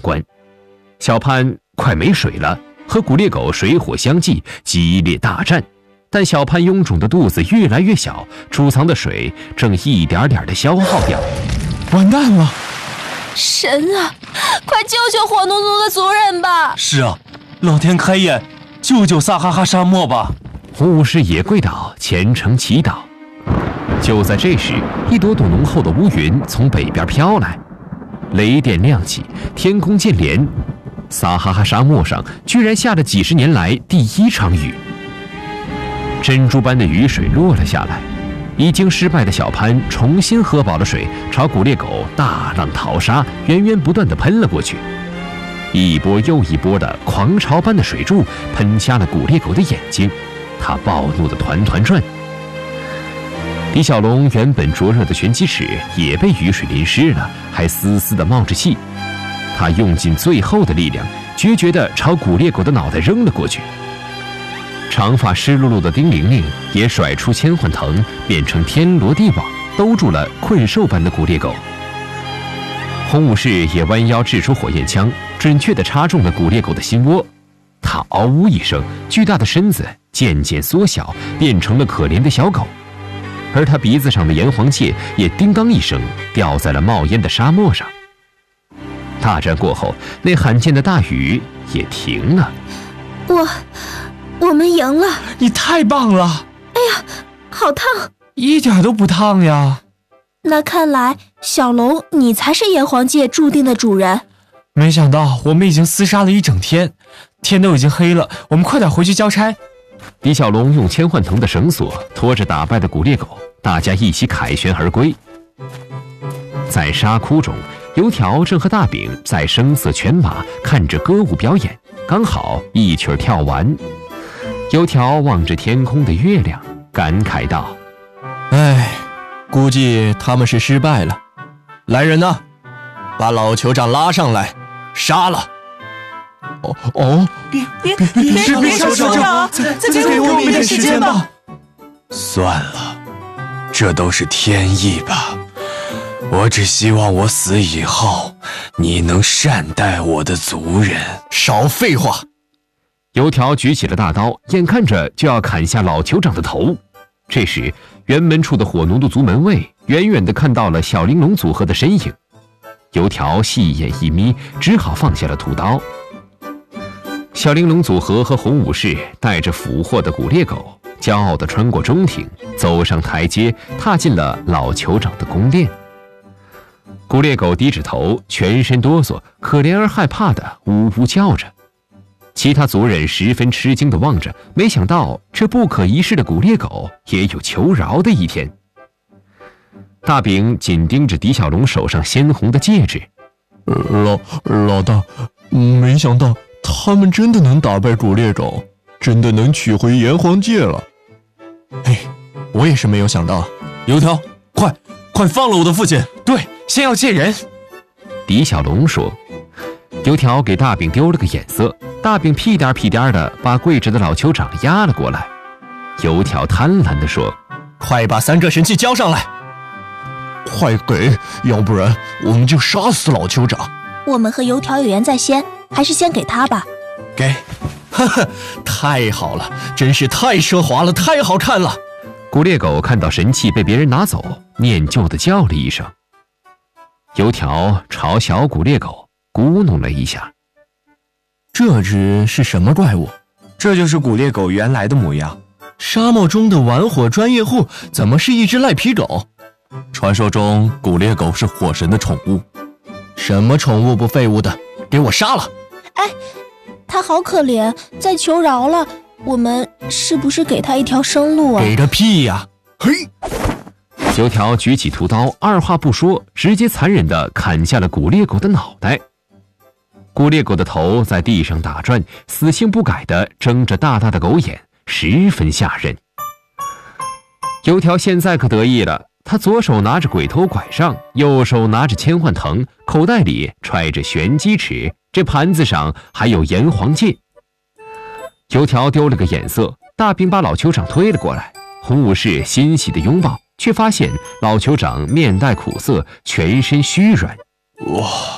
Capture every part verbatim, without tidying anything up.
关。小潘快没水了，和古猎狗水火相继，激烈大战。但小潘臃肿的肚子越来越小，储藏的水正一点点的消耗掉。 完蛋了！ 神啊，快救救火奴族的族人吧！ 是啊，老天开眼，救救撒哈哈沙漠吧！ 红武士也跪倒，虔诚祈祷。就在这时，一朵朵浓厚的乌云从北边飘来，雷电亮起，天空渐连，撒哈哈沙漠上居然下了几十年来第一场雨。珍珠般的雨水落了下来，已经失败的小潘重新喝饱了水，朝古猎狗大浪淘沙，源源不断地喷了过去。一波又一波的狂潮般的水柱喷瞎了古猎狗的眼睛，他暴怒的团团转。李小龙原本灼热的拳击尺也被雨水淋湿了，还丝丝地冒着气。他用尽最后的力量，决绝地朝古猎狗的脑袋扔了过去。长发湿漉漉的丁玲玲也甩出千幻藤，变成天罗地网，兜住了困兽般的古猎狗。红武士也弯腰掷出火焰枪，准确地插中了古猎狗的心窝。他嗷呜一声，巨大的身子渐渐缩小，变成了可怜的小狗。而他鼻子上的炎黄芥也叮当一声掉在了冒烟的沙漠上。大战过后，那罕见的大雨也停了。 我我们赢了！ 你太棒了！ 哎呀，好烫！ 一点都不烫呀。 那看来小龙你才是炎黄芥注定的主人。 没想到我们已经厮杀了一整天，天都已经黑了，我们快点回去交差。 李小龙用千幻藤的绳索拖着打败的古猎狗，大家一起凯旋而归。在沙窟中，油条正和大饼在声色犬马看着歌舞表演，刚好一曲跳完。油条望着天空的月亮，感慨道： 唉，估计他们是失败了。来人呐，把老酋长拉上来，杀了！ 哦哦， 别别别别别杀酋长，再再给我们一点时间吧。 算了，这都是天意吧。我只希望我死以后，你能善待我的族人。 少废话！ 油条举起了大刀，眼看着就要砍下老酋长的头。这时，辕门处的火奴族族门卫远远地看到了小玲珑组合的身影。油条细眼一眯，只好放下了屠刀。小玲珑组合和红武士带着俘获的古猎狗，骄傲地穿过中庭，走上台阶，踏进了老酋长的宫殿。古猎狗低着头，全身哆嗦，可怜而害怕地呜呜叫着。其他族人十分吃惊地望着，没想到这不可一世的古猎狗也有求饶的一天。大饼紧盯着狄小龙手上鲜红的戒指。 老老大，没想到他们真的能打败古猎狗，真的能取回炎黄芥了。哎，我也是没有想到。 油条，快快放了我的父亲！对，先要见人。 狄小龙说。油条给大饼丢了个眼色，大饼屁颠屁颠的把跪着的老酋长压了过来。油条贪婪地说： 快把三个神器交上来，快给，要不然我们就杀死老酋长。 我们和油条有缘在先，还是先给他吧。 给，哈哈，太好了，真是太奢华了，太好看了。 古猎狗看到神器被别人拿走，念旧地叫了一声。油条朝小古猎狗咕哝了一下。 这只是什么怪物？ 这就是古猎狗原来的模样。 沙漠中的玩火专业户怎么是一只赖皮狗？ 传说中古猎狗是火神的宠物。 什么宠物不废物的，给我杀了！ 哎，他好可怜，再求饶了，我们是不是给他一条生路啊？ 给个屁呀！嘿！ 油条举起屠刀，二话不说，直接残忍地砍下了古猎狗的脑袋。古猎狗的头在地上打转，死性不改地睁着大大的狗眼，十分吓人。油条现在可得意了，他左手拿着鬼头拐杖，右手拿着千幻藤，口袋里揣着玄机尺，这盘子上还有炎黄芥。油条丢了个眼色，大兵把老酋长推了过来。红武士欣喜的拥抱，却发现老酋长面带苦涩，全身虚软。 哇，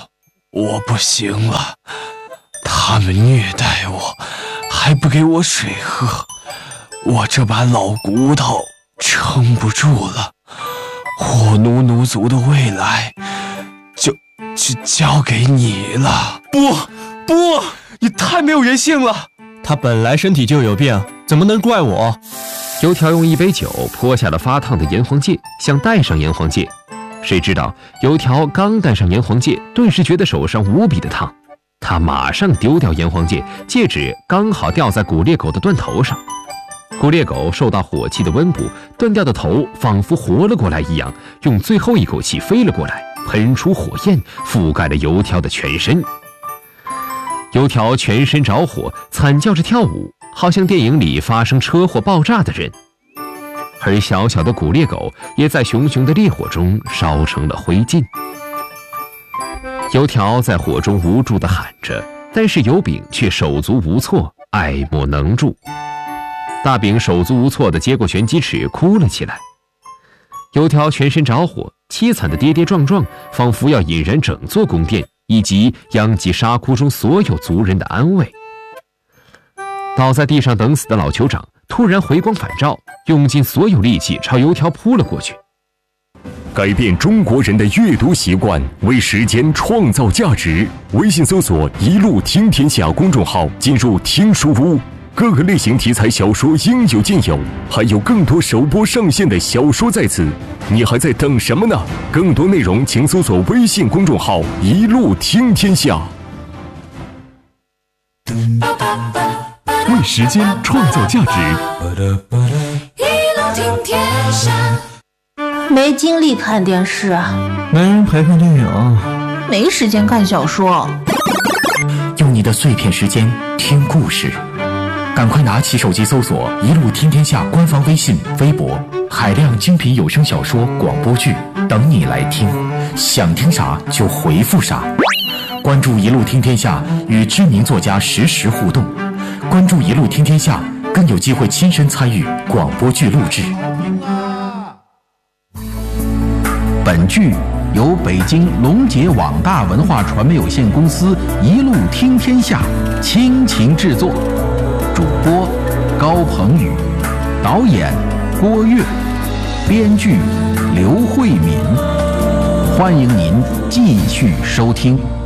我不行了，他们虐待我，还不给我水喝，我这把老骨头撑不住了。火奴奴族的未来就就交给你了。 不不，你太没有人性了！ 他本来身体就有病，怎么能怪我？ 油条用一杯酒泼下了发烫的炎黄芥，想戴上炎黄芥。谁知道油条刚戴上炎黄芥，顿时觉得手上无比的烫。他马上丢掉炎黄芥，戒指刚好掉在古猎狗的断头上。古猎狗受到火气的温补，断掉的头仿佛活了过来一样，用最后一口气飞了过来，喷出火焰，覆盖了油条的全身。油条全身着火，惨叫着跳舞，好像电影里发生车祸爆炸的人。而小小的古猎狗也在熊熊的烈火中烧成了灰烬。油条在火中无助地喊着，但是油饼却手足无措，爱莫能助。大饼手足无措地接过拳击尺，哭了起来。油条全身着火，凄惨的跌跌撞撞，仿佛要引燃整座宫殿，以及殃及沙窟中所有族人的安危。倒在地上等死的老酋长突然回光返照，用尽所有力气朝油条扑了过去。 改变中国人的阅读习惯，为时间创造价值。微信搜索“一路听天下”公众号，进入听书屋，各个类型题材小说应有尽有，还有更多首播上线的小说在此，你还在等什么呢？更多内容请搜索微信公众号“一路听天下”。为时间创造价值， 一路听天下。 没精力看电视， 没人陪看电影， 没时间看小说。 用你的碎片时间听故事，赶快拿起手机搜索“一路听天下”官方微信、微博，海量精品有声小说、广播剧等你来听，想听啥就回复啥。关注“一路听天下”，与知名作家实时互动。关注“一路听天下”，更有机会亲身参与广播剧录制。 本剧由北京龙杰网大文化传媒有限公司一路听天下倾情制作，主播高鹏宇，导演郭跃，编剧刘慧敏。欢迎您继续收听。